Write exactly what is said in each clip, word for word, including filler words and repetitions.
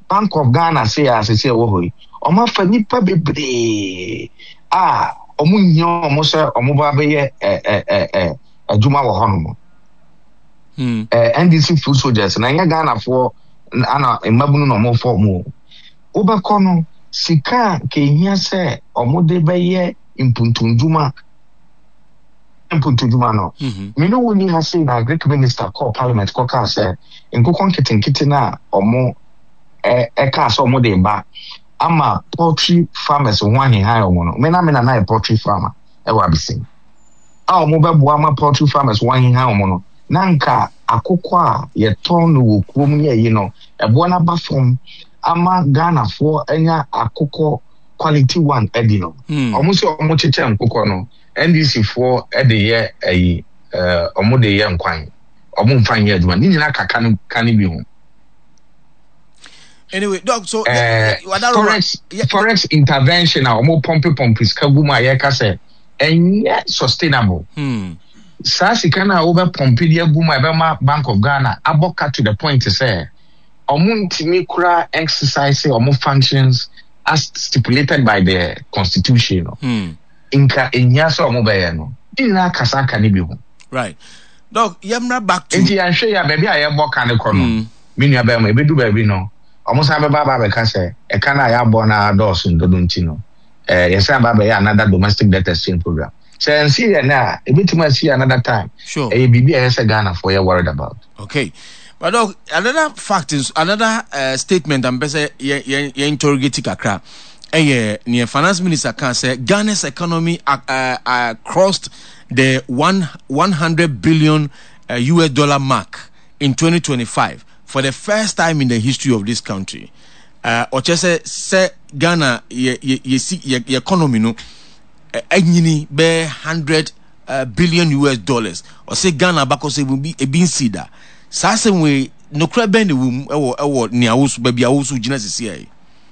Bank of Ghana say as say wo hoyi omo fa nipa bebre ah omo nyo omo se omo ba be ye eh eh eh adwuma wo hono hmm eh N D C full soldiers na nya Ghana for ana mabunu no omo for mo obekọ no sika ke hia se omo de be ye impuntunduma impuntunduma no me no woni ha say na Greek minister call parliament call ka say nkokon kitenkite na omo eh e ka so omo de ba ama poultry farmers one he high omo no me na me na na poultry farmer e wa bisin a omo be bo ama poultry farmers one he high omo no na nka akokọ a ye ton no wo krom ye yi no e bo na ba from ama Ghana for enya akokọ quality one edino omo se omo cheche nkokọ no N D C for ede ye ayi eh omo de ye nkwan omo mfan ye aduma ni nyina kaka no kan bi ho. Anyway, doc, so uh, yeah, yeah, forex yeah, forex intervention a omo pompe pompe skagu ma ye ka say enye sustainable. Hmm. Sa sika na over pompe dia gu ma be ma Bank of Ghana aboka to the point to say omo ntimi kura exercise omo functions as stipulated by the constitution. Hmm. Inka enya so omo be ye no. Ina kasa ka ni bi ho. Right. Doc, yamra back to Enti anhwe ya baby a ye boka ne kono. Me nua be ma ebedu baby no. Almost have a baba because a can I have born a dozen don't you know? Yes, I'm another domestic debt exchange program. So and see now, a bit much see another time. Sure. A B B has a Ghana for you worried about. Okay. But uh, another fact is another uh, statement I'm better ye interrogating Kakra. Eh, near finance minister can say Ghana's economy uh, uh, crossed the one one hundred billion uh, U S dollar mark in twenty twenty-five. For the first time in the history of this country, uh, or just say, say Ghana, ye ye ye see ye economy no, enyini be hundred billion U S dollars. Or say Ghana bako say will be a bin sida. Sa same way no crab bend the womb ewo ewo ni awusu baby awusu jina sisi ai.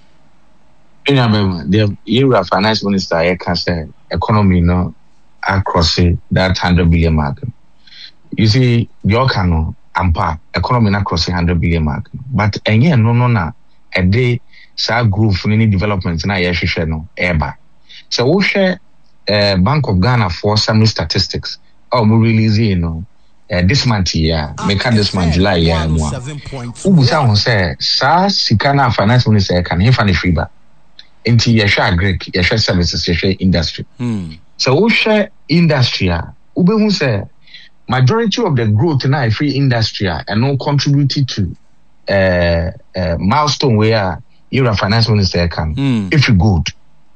Enya be the year finance minister I can say economy no across that hundred billion mark. You see, your cano. Ampa economy na crossing one hundred billion mark, but enye no no na a day sa growth any development na ye hwehwe no eba. So wo hwe uh, Bank of Ghana for some statistics oh we release you know uh, this month here make this month July year mo ubusa ho say sa sika na finance minister can he fan free ba enti ye hwe agric ye hwe services ye hwe industry. Hmm. So wo hwe industry a ubehu say majority of the growth in our free industry and no contributed to uh, uh milestone where you're a finance minister can mm. if you good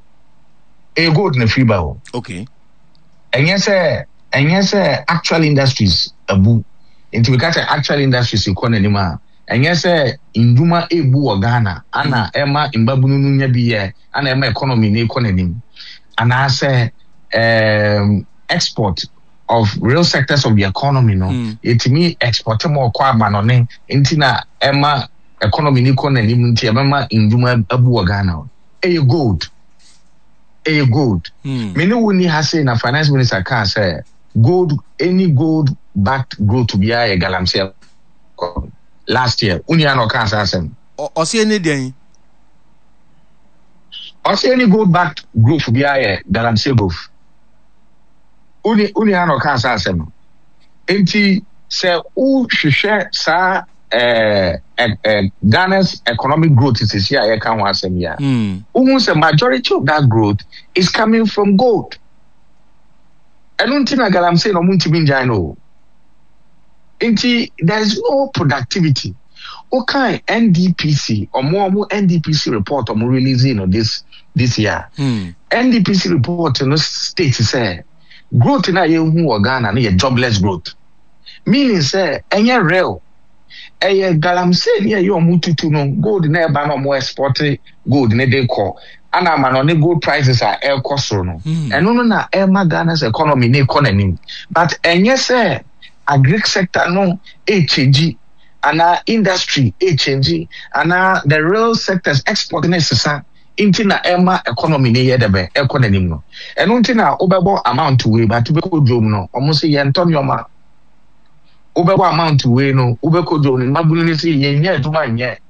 a good in the free bow. Okay. And yes, sir, and yes, sir, actual industries abu into we catch actual industries in Konanima. And yes, sir, in Duma Ebu or Ghana, Anna Emma in Babunu Yabi, and Emma economy in Konanim. And I say um export of real sectors of the economy no mm. it me export more kwa manone intina ema economy ni kona ni munti ema induma abu Ghana e gold e gold mm. me no woni ha say na finance minister can say gold any gold backed growth to be a galamsey last year uni an can say asem o say any den o say any gold backed growth to be a galamsey growth uni uni ano kansa asem enti se u hwehwe sa eh eh Ghana's economic growth is here I can want asem ya um say majority of that growth is coming from gold and unti na galam say no munti binja no enti there is no productivity okay N D P C or more more N D P C report or more releasing you know, this this year mm. N D P C report in the state say growth na ye hu o Ghana na ye jobless growth meaning say enye real eye galamsey ne ye omututu no gold na eba na mo export gold ne dey call ana ma no ne gold prices are air cost no eno no na e ma Ghana's economy na economy but enye say agric sector no e change ana industry e change ana the real sectors export na sesa inti na ema economy ne yedebe economy no eno inti na obebo amount we but ubeko drum no omo se ye ntonyoma obebo amount we no ubeko drum no mabulu ni se ye nye aduma nye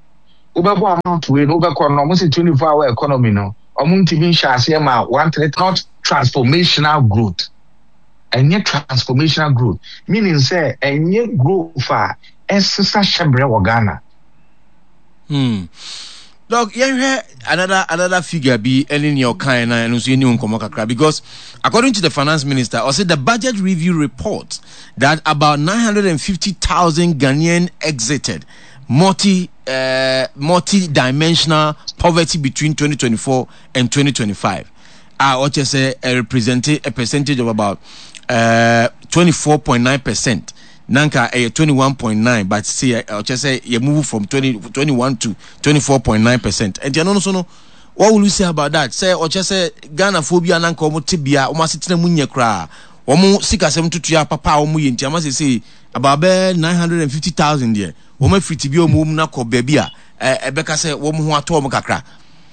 Ubebo amount we no be no mo say twenty-four hour economy no. Omo ntimi hye ase ma one threat not transformational growth. Enye transformational growth. Meaning say enye growth fa esesa shebre wo Ghana. Hmm. Look, yeah, another another figure be in your kind and also in kakra because according to the finance minister, also the budget review report that about nine hundred fifty thousand Ghanaian exited multi uh, multi-dimensional poverty between twenty twenty-four and twenty twenty-five. I uh, just say uh, represented a percentage of about uh, twenty-four point nine percent. Nanka a twenty-one point nine, but see, I just say you move from twenty, twenty-one to twenty-four point nine percent. And you know, so no, what will you say about that? Say, or just say Ghana phobia nanka omo tibia, omo sitina munye kra, omo sika sem tutu ya papa omo yenti. I must say about nine hundred fifty thousand there. Omo free tibia omo na ko baby a, eh, beka say omo ho ato omo kakra.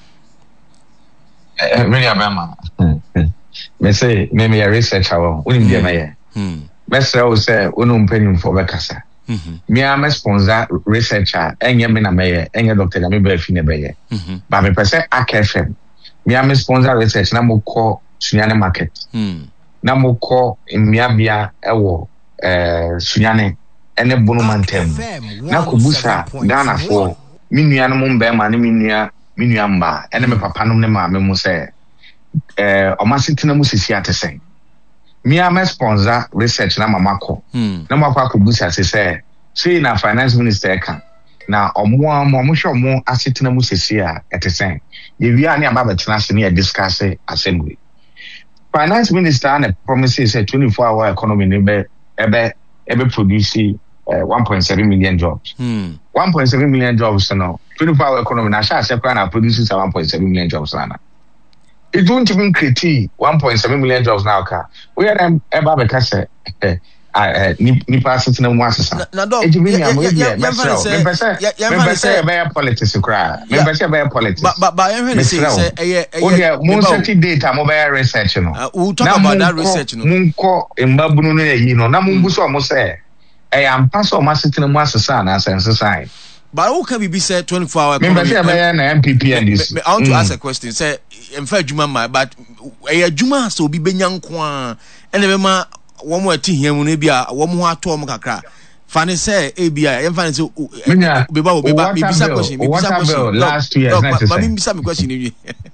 Eh, many abema. Me say, me me research awo. Unim dia me. Hmm. Mesra wo say onu mpanim for bekasa. Mhm. Me am sponsor researcher enye me na meye, enye Doctor Nyame ba fi ne beye. Mhm. Ba me pese akfm. Me am sponsor research na mo call Sunyane market. Mhm. Na mo call Mmiabia ewo eh Sunyane ene Bono mantem. Na ko busa Ghana for me nua no mo mba ma ne me nua me nua mba ene me papa no ne ma me mo say eh o ma sitina mu sisi atesen. Me am sponsor research na mama ko na mama ko busa se say say na finance minister kan na omo omo mo hwe omo asetena mu sesi a etesen ye wi ani aba betena se na discuss assembly finance minister na promises say twenty-four hour economy ne be ebe ebe produce uh, one point seven million jobs hmm. one point seven million jobs no twenty-four hour economy na sha se na produces one point seven million jobs na it don't even create one point seven million jobs now car we are them eba because uh nipa sitina mu asesa na dog e me say me say be politics cry me say be politics but but but you say eh eh mo set data mo be research no we talk about that research no mo ko mbabunu no yi no na mo mbuso mo say eh am pass o masitina mu asesa na sense sign. But who can be said twenty-four hour economy? Me say na M P P and this. I want to ask a question. Say, in fact, Juma ma, but eh Juma so be benyan kwa. Ene be ma wo mo ati hia mu na bia wo mo ato mo kakra. Fani say e bia, em fani say be ba be ba be bisa question, be bisa question. Last year na say. But me bisa me question ni.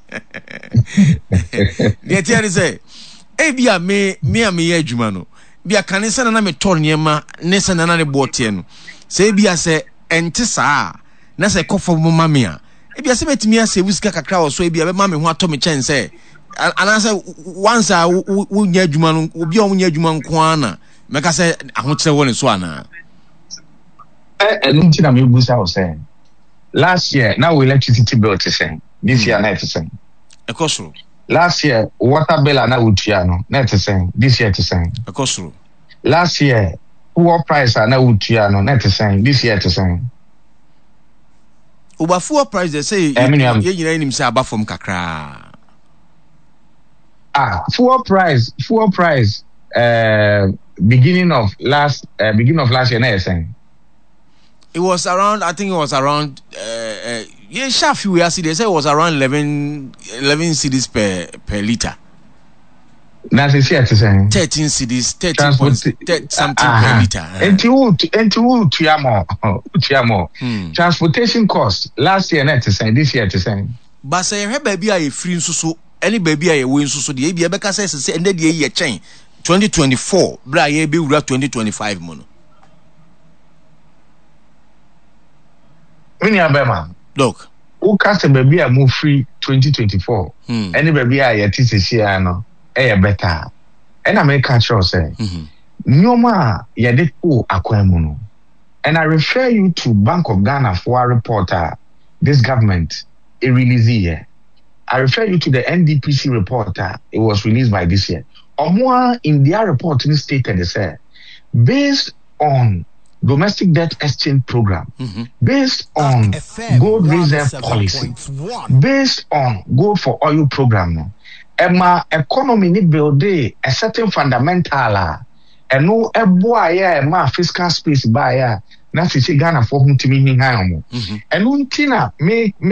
The theory say e bia me me am ye Juma no. Bia kanisa na me tor niema, ne se na na ne bote no. Say bia say enti saa na se kofo mo mame a e bia se betimi ase wusika kakra wo so e bia be mame ho ato me chen se ana se once a wo nya adwuma no obi a wo nya adwuma nko ana meka se ahokere wo ne so ana eh enunti na me busa wo se last year now electricity bill to say this year na to say e kosoro last year water bill na utua no na to say this year to say e kosoro last year fuel price na utua no na to say this year to say Uba fuel price they say you nyina nim say aba from kakra ah fuel price fuel price uh beginning of last uh, beginning of last year na saying it was around I think it was around uh, uh yeah sharp we see they say it was around eleven cedis per per liter. Na se see at saying thirteen cedis thirteen point something uh, per liter. Enti wo enti wo tuamo tuamo transportation cost last year na saying this year to saying but say he baby a free nsusu any baby a we nsusu de e bia beka say say ende de ye chen twenty twenty-four bra ye be wura twenty twenty-five mo no Mini abema look who cast a baby a move free twenty twenty-four hmm. Any baby a ye tisi ano eh better and I make sure say nyoma ye de po akwemu no and I refer you to Bank of Ghana for a reporter this government it release here. I refer you to the N D P C reporter it was released by this year. Omoa in their report in stated they say based on domestic debt exchange program, mm-hmm. based on F M, gold reserve policy, based on gold for oil program, Emma economy ni build a certain fundamental and no eboa ya ma fiscal space by ya na sisi Ghana for ho ntimi hin han mo. Eno nti na me